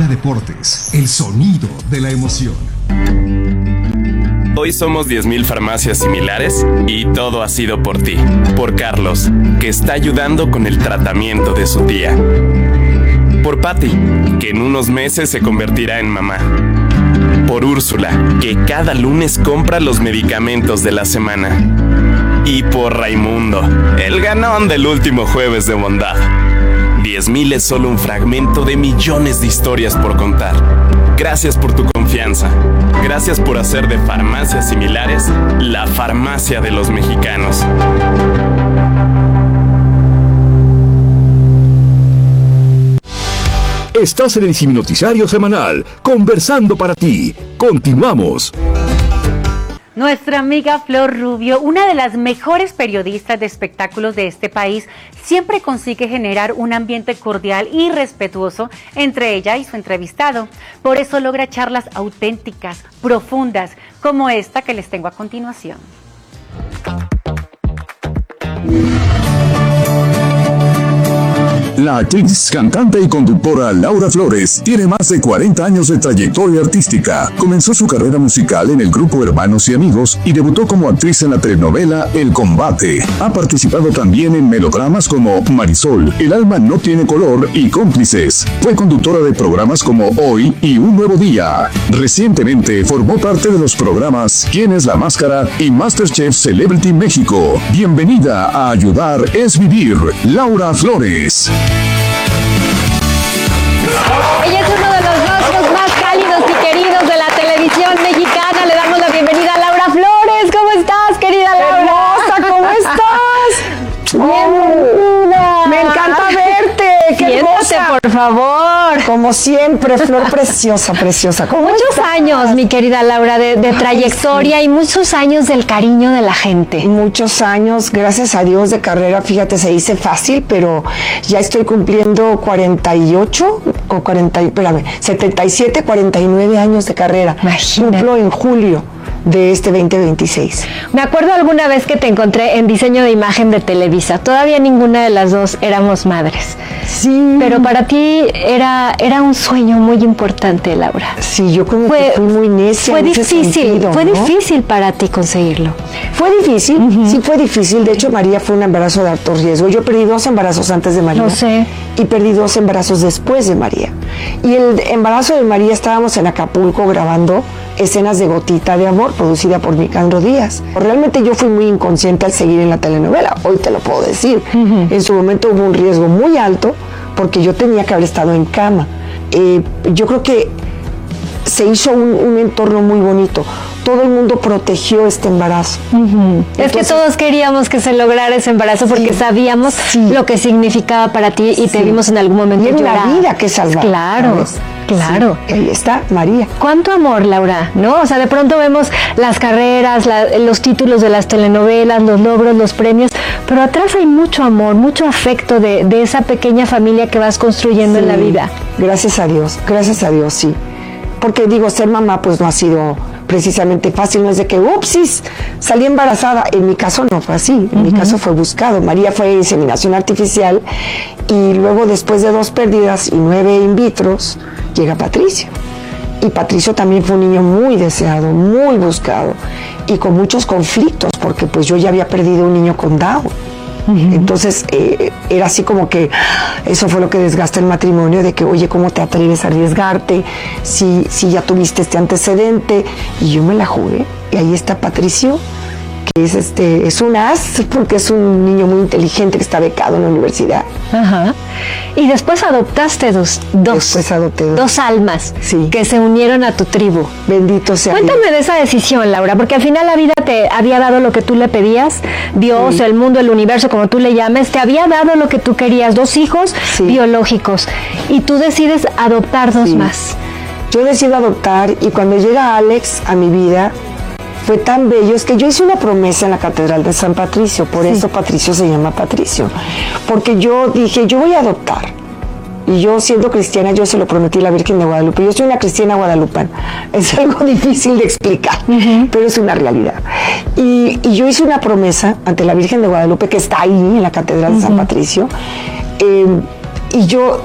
Deportes, el sonido de la emoción. Hoy somos 10,000 farmacias similares y todo ha sido por ti. Por Carlos, que está ayudando con el tratamiento de su tía. Por Patty, que en unos meses se convertirá en mamá. Por Úrsula, que cada lunes compra los medicamentos de la semana. Y por Raimundo, el ganón del último jueves de bondad. 10,000 es solo un fragmento de millones de historias por contar. Gracias por tu confianza. Gracias por hacer de farmacias similares la farmacia de los mexicanos. Estás en el Hipnotizario Semanal, conversando para ti. Continuamos. Nuestra amiga Flor Rubio, una de las mejores periodistas de espectáculos de este país, siempre consigue generar un ambiente cordial y respetuoso entre ella y su entrevistado. Por eso logra charlas auténticas, profundas, como esta que les tengo a continuación. La actriz, cantante y conductora Laura Flores tiene más de 40 años de trayectoria artística. Comenzó su carrera musical en el grupo Hermanos y Amigos y debutó como actriz en la telenovela El Combate. Ha participado también en melodramas como Marisol, El alma no tiene color y Cómplices. Fue conductora de programas como Hoy y Un Nuevo Día. Recientemente formó parte de los programas ¿Quién es la máscara? Y MasterChef Celebrity México. Bienvenida a Ayudar es Vivir, Laura Flores. Ella es uno de los rostros más cálidos y queridos de la televisión mexicana. Le damos la bienvenida a Laura Flores. ¿Cómo estás, querida Laura? Hermosa, ¿cómo estás? Bienvenida. Me encanta verte. ¡Qué hermosa! Por favor. Como siempre, Flor preciosa, preciosa. Muchos años, mi querida Laura, de trayectoria y muchos años del cariño de la gente. Muchos años, gracias a Dios, de carrera. Fíjate, se dice fácil, pero ya estoy cumpliendo 77, 49 años de carrera. Imagínate. Cumplo en julio de este 2026. Me acuerdo alguna vez que te encontré en diseño de imagen de Televisa. Todavía ninguna de las dos éramos madres. Sí. Pero para ti era un sueño muy importante, Laura. Sí, yo como que fui muy necia. Fue en ese difícil, sentido, fue ¿no? difícil para ti conseguirlo. Fue difícil, sí fue difícil. De hecho, María fue un embarazo de alto riesgo. Yo perdí 2 embarazos antes de María. Lo sé. Y perdí 2 embarazos después de María. Y el embarazo de María, estábamos en Acapulco grabando escenas de Gotita de Amor, producida por Nicandro Díaz. Realmente yo fui muy inconsciente al seguir en la telenovela, hoy te lo puedo decir. En su momento hubo un riesgo muy alto porque yo tenía que haber estado en cama. Yo creo que se hizo un entorno muy bonito. Todo el mundo protegió este embarazo. Entonces, es que todos queríamos que se lograra ese embarazo porque sabíamos lo que significaba para ti y te vimos en algún momento y en llorar. la vida que salvar. Claro, ¿sabes? claro. Sí, ahí está María. ¿Cuánto amor, Laura? ¿No? O sea, de pronto vemos las carreras, los títulos de las telenovelas, los logros, los premios, pero atrás hay mucho amor, mucho afecto de esa pequeña familia que vas construyendo en la vida. Gracias a Dios, sí. Porque digo, ser mamá pues no ha sido precisamente fácil, no es de que, upsis, salí embarazada. En mi caso no fue así, en mi caso fue buscado. María fue inseminación artificial y luego después de 2 pérdidas y 9 in vitros, llega Patricio. Y Patricio también fue un niño muy deseado, muy buscado y con muchos conflictos porque pues yo ya había perdido un niño con Down. Entonces era así como que eso fue lo que desgasta el matrimonio, de que oye, ¿cómo te atreves a arriesgarte si ya tuviste este antecedente? Y yo me la jugué y ahí está Patricio, que es un as porque es un niño muy inteligente que está becado en la universidad. Ajá. Y después adoptaste Después adopté dos almas sí. que se unieron a tu tribu. Bendito sea Cuéntame Dios. De esa decisión, Laura, porque al final la vida te había dado lo que tú le pedías, Dios, sí. El mundo, el universo, como tú le llames, te había dado lo que tú querías, 2 hijos sí. biológicos, y tú decides adoptar 2 más. Yo decido adoptar y cuando llega Alex a mi vida, fue tan bello, es que yo hice una promesa en la Catedral de San Patricio, por eso Patricio se llama Patricio, porque yo dije, yo voy a adoptar, y yo siendo cristiana, yo se lo prometí a la Virgen de Guadalupe, yo soy una cristiana guadalupana, es algo difícil de explicar, pero es una realidad, y yo hice una promesa ante la Virgen de Guadalupe, que está ahí en la Catedral de San Patricio, y yo